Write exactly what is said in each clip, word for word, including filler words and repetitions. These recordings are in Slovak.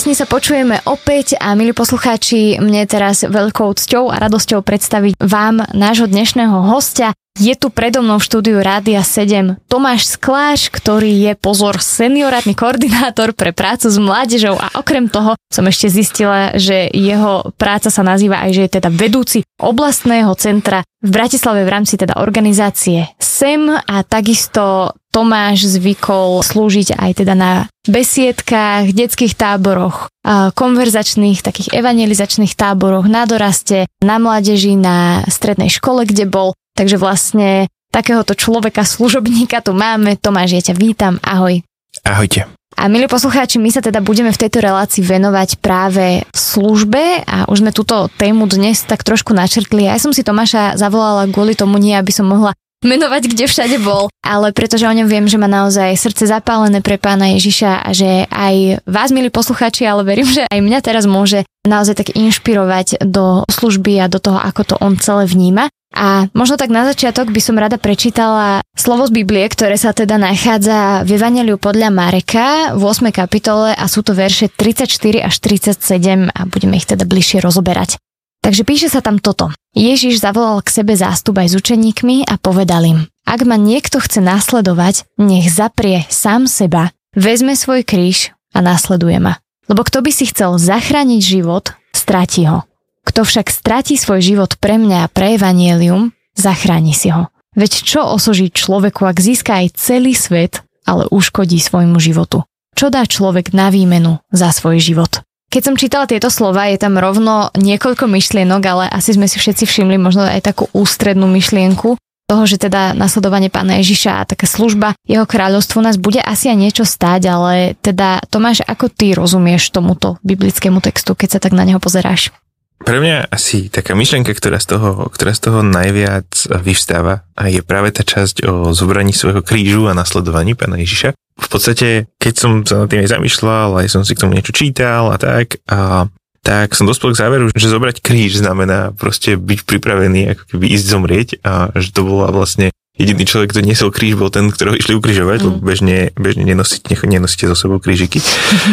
piesni sa počujeme opäť a milí poslucháči, mne teraz veľkou cťou a radosťou predstaviť vám nášho dnešného hostia. Je tu predo mnou v štúdiu Rádia sedem Tomáš Skláš, ktorý je, pozor, seniorátny koordinátor pre prácu s mládežou a okrem toho som ešte zistila, že jeho práca sa nazýva aj, že je teda vedúci oblastného centra v Bratislave v rámci teda organizácie es e em a takisto Tomáš zvykol slúžiť aj teda na besiedkách, detských táboroch, konverzačných, takých evangelizačných táboroch, na doraste, na mládeži, na strednej škole, kde bol. Takže vlastne takéhoto človeka, služobníka tu máme. Tomáš, ja ťa vítam, ahoj. Ahojte. A milí poslucháči, my sa teda budeme v tejto relácii venovať práve službe a už sme túto tému dnes tak trošku načrtli. Ja som si Tomáša zavolala kvôli tomu, nie aby som mohla menovať, kde všade bol, ale pretože o ňom viem, že má naozaj srdce zapálené pre Pána Ježiša a že aj vás, milí poslucháči, ale verím, že aj mňa teraz môže naozaj tak inšpirovať do služby a do toho, ako to on celé vníma. A možno tak na začiatok by som rada prečítala slovo z Biblie, ktoré sa teda nachádza v Evanjeliu podľa Mareka v ôsmej kapitole a sú to verše tridsaťštyri až tridsaťsedem a budeme ich teda bližšie rozoberať. Takže píše sa tam toto. Ježiš zavolal k sebe zástup aj s učeníkmi a povedal im: Ak ma niekto chce nasledovať, nech zaprie sám seba, vezme svoj kríž a nasleduje ma. Lebo kto by si chcel zachrániť život, stratí ho. Kto však stratí svoj život pre mňa a pre evanjelium, zachráni si ho. Veď čo osoží človeku, ak získa aj celý svet, ale uškodí svojmu životu? Čo dá človek na výmenu za svoj život? Keď som čítala tieto slova, je tam rovno niekoľko myšlienok, ale asi sme si všetci všimli možno aj takú ústrednú myšlienku toho, že teda nasledovanie Pána Ježiša a taká služba jeho kráľovstvu nás bude asi aj niečo stáť, ale teda Tomáš, ako ty rozumieš tomuto biblickému textu, keď sa tak na neho pozeráš? Pre mňa asi taká myšlienka, ktorá z toho, ktorá z toho najviac vyvstáva, a je práve tá časť o zobraní svojho krížu a nasledovaní Pána Ježiša. V podstate, keď som sa nad tým aj zamýšľal, aj som si k tomu niečo čítal a tak, a tak som dospel k záveru, že zobrať kríž znamená proste byť pripravený ako keby ísť zomrieť a že to bola vlastne jediný človek, kto niesol kríž, bol ten, ktorého išli ukrižovať, mm. lebo bežne, bežne nenosiť, nenosíte so sebou krížiky,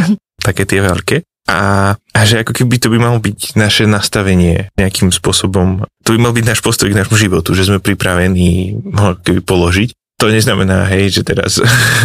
také tie veľké. A, a že ako keby to by malo byť naše nastavenie nejakým spôsobom, to by mal byť náš postoj k nášmu životu, že sme pripravení ho keby položiť. To neznamená, hej, že teraz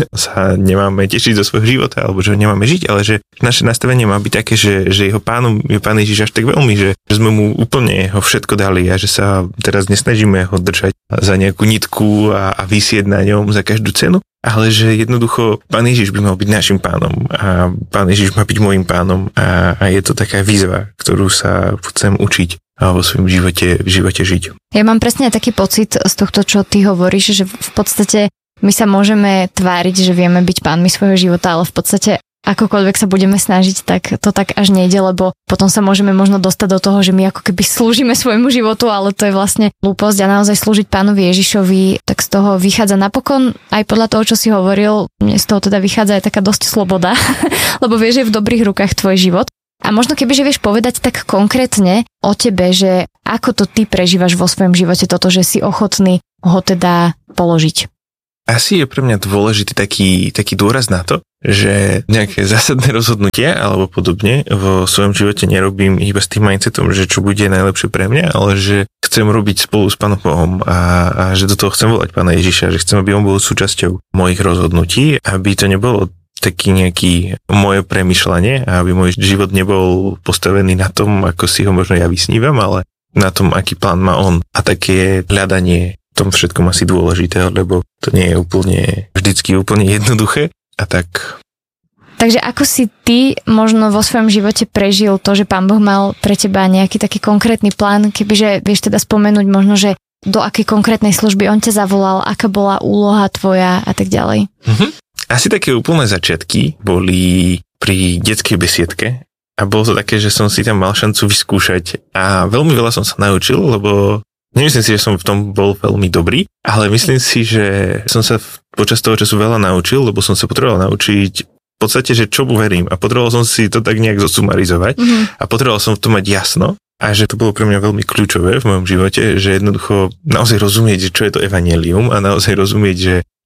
sa nemáme tešiť zo svojho života, alebo že ho nemáme žiť, ale že naše nastavenie má byť také, že, že jeho pánom je Pán Ježiš až tak veľmi, že, že sme mu úplne ho všetko dali a že sa teraz nesnažíme ho držať za nejakú nitku a, a vysieť na ňom za každú cenu, ale že jednoducho Pán Ježiš by mal byť našim pánom a Pán Ježiš má byť môjim pánom a, a je to taká výzva, ktorú sa chcem učiť a vo svojom živote, v živote žiť. Ja mám presne taký pocit z tohto, čo ty hovoríš, že v podstate my sa môžeme tváriť, že vieme byť pánmi svojho života, ale v podstate akokoľvek sa budeme snažiť, tak to tak až nejde, lebo potom sa môžeme možno dostať do toho, že my ako keby slúžime svojmu životu, ale to je vlastne hlúposť a naozaj slúžiť Pánovi Ježišovi, tak z toho vychádza napokon aj podľa toho, čo si hovoril, mne z toho teda vychádza aj taká dosť sloboda, lebo vieš, že je v dobrých rukách tvoj život. A možno kebyže vieš povedať tak konkrétne o tebe, že ako to ty prežívaš vo svojom živote toto, že si ochotný ho teda položiť. Asi je pre mňa dôležitý taký, taký dôraz na to, že nejaké zásadné rozhodnutia alebo podobne vo svojom živote nerobím iba s tým mindsetom, že čo bude najlepšie pre mňa, ale že chcem robiť spolu s Pánom Bohom a, a že do toho chcem volať Pána Ježiša, že chcem, aby on bol súčasťou mojich rozhodnutí, aby to nebolo taký nejaký moje premýšľanie, aby môj život nebol postavený na tom, ako si ho možno ja vysnívam, ale na tom, aký plán má on. A také hľadanie v tom všetkom asi dôležité, lebo to nie je úplne vždycky úplne jednoduché. A tak... Takže ako si ty možno vo svojom živote prežil to, že Pán Boh mal pre teba nejaký taký konkrétny plán, kebyže vieš teda spomenúť možno, že do akej konkrétnej služby on ťa zavolal, aká bola úloha tvoja a tak ďalej? Mhm. Asi také úplné začiatky boli pri detskej besiedke a bolo to také, že som si tam mal šancu vyskúšať a veľmi veľa som sa naučil, lebo nemyslím si, že som v tom bol veľmi dobrý, ale myslím si, že som sa počas toho času veľa naučil, lebo som sa potreboval naučiť v podstate, že čomu verím a potreboval som si to tak nejak zosumarizovať mm-hmm. a potreboval som v tom mať jasno a že to bolo pre mňa veľmi kľúčové v mojom živote, že jednoducho naozaj rozumieť, čo je to evanjelium a naozaj rozumieť, že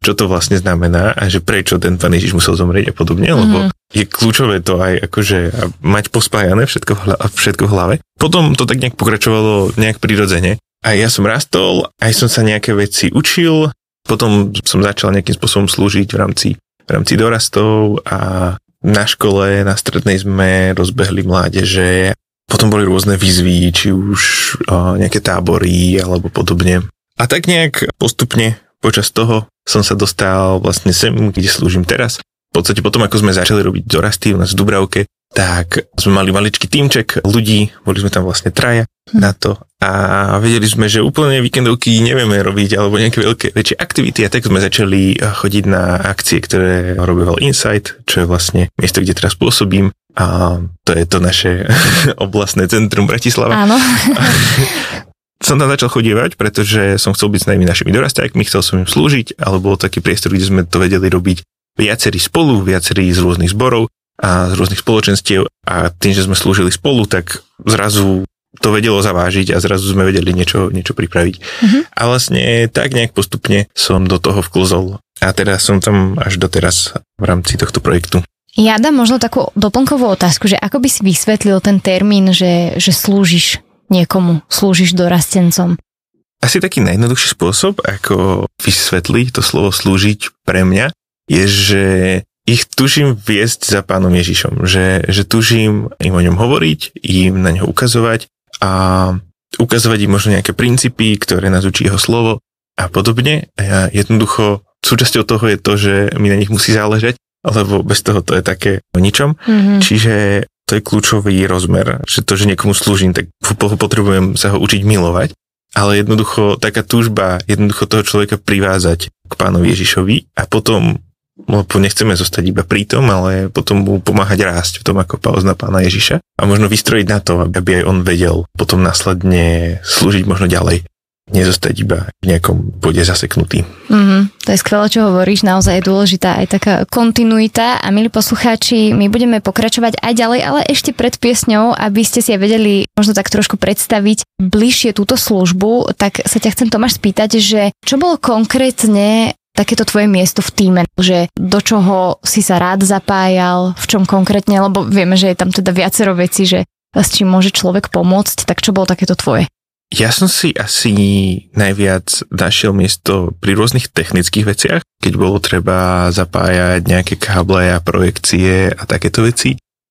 čo to vlastne znamená a že prečo ten Pán Ježiš musel zomrieť a podobne, mm. lebo je kľúčové to aj akože mať pospájané všetko v, hla, všetko v hlave. Potom to tak nejak pokračovalo nejak prirodzene a ja som rastol, aj som sa nejaké veci učil, potom som začal nejakým spôsobom slúžiť v rámci, v rámci dorastov a na škole, na strednej sme rozbehli mládeže. Potom boli rôzne výzvy, či už o, nejaké tábory alebo podobne. A tak nejak postupne počas toho som sa dostal vlastne sem, kde slúžim teraz. V podstate potom, ako sme začali robiť dorasty u nás v Dubravke, tak sme mali maličký tímček ľudí, boli sme tam vlastne traja hm. na to a vedeli sme, že úplne víkendovky nevieme robiť alebo nejaké veľké väčšie aktivity a tak sme začali chodiť na akcie, ktoré robil Insight, čo je vlastne miesto, kde teraz pôsobím a to je to naše oblastné centrum Bratislava. Áno. Som tam začal chodievať, pretože som chcel byť s nami našimi dorastákmi, chcel som im slúžiť, ale bol taký priestor, kde sme to vedeli robiť viacerí spolu, viacerí z rôznych zborov a z rôznych spoločenstiev a tým, že sme slúžili spolu, tak zrazu to vedelo zavážiť a zrazu sme vedeli niečo, niečo pripraviť. Mm-hmm. A vlastne tak nejak postupne som do toho vklzol a teda som tam až doteraz v rámci tohto projektu. Ja dám možno takú doplnkovú otázku, že ako by si vysvetlil ten termín, že, že slúžiš niekomu, slúžiš dorastencom? Asi taký najjednoduchší spôsob, ako vysvetliť to slovo slúžiť pre mňa, je, že ich tužím viesť za Pánom Ježišom, že, že tužím im o ňom hovoriť, im na ňo ukazovať a ukazovať im možno nejaké princípy, ktoré nás učí jeho slovo a podobne. A ja jednoducho, súčasťou toho je to, že mi na nich musí záležať, lebo bez toho to je také o ničom. Mm-hmm. Čiže to je kľúčový rozmer, že to, že niekomu slúžim, tak potrebujem sa ho učiť milovať, ale jednoducho taká túžba, jednoducho toho človeka privázať k Pánovi Ježišovi a potom, lebo nechceme zostať iba pri tom, ale potom mu pomáhať rásť v tom, ako pozná Pána Ježiša a možno vystrojiť na to, aby aj on vedel potom následne slúžiť možno ďalej. Nezostať iba v nejakom bode zaseknutý. Mm-hmm, to je skvelé, čo hovoríš, naozaj je dôležitá aj taká kontinuita a milí poslucháči, my budeme pokračovať aj ďalej, ale ešte pred piesňou, aby ste si aj vedeli možno tak trošku predstaviť bližšie túto službu, tak sa ťa chcem, Tomáš, spýtať, že čo bolo konkrétne takéto tvoje miesto v tíme, že do čoho si sa rád zapájal, v čom konkrétne, lebo vieme, že je tam teda viacero vecí, že s čím môže človek pomôcť, tak čo bolo takéto tvoje? Ja som si asi najviac našiel miesto pri rôznych technických veciach, keď bolo treba zapájať nejaké káble a projekcie a takéto veci,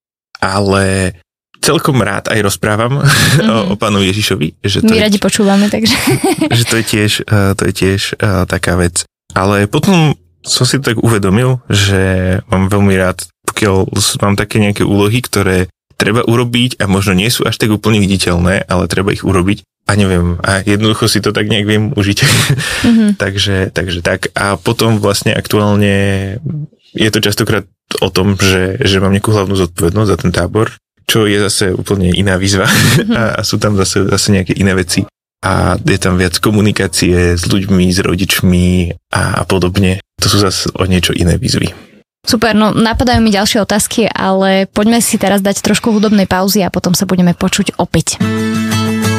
ale celkom rád aj rozprávam mm-hmm. o, o Pánu Ježišovi. Že to My je, radi počúvame, takže... že to je tiež, to je tiež uh, taká vec. Ale potom som si tak uvedomil, že mám veľmi rád, pokiaľ mám také nejaké úlohy, ktoré treba urobiť a možno nie sú až tak úplne viditeľné, ale treba ich urobiť. A neviem, a jednoducho si to tak nejak viem užiť. Mm-hmm. takže, takže tak. A potom vlastne aktuálne je to častokrát o tom, že, že mám nejakú hlavnú zodpovednosť za ten tábor, čo je zase úplne iná výzva. Mm-hmm. A, a sú tam zase, zase nejaké iné veci. A je tam viac komunikácie s ľuďmi, s rodičmi a, a podobne. To sú zase o niečo iné výzvy. Super, no napadajú mi ďalšie otázky, ale poďme si teraz dať trošku hudobnej pauzy a potom sa budeme počuť opäť.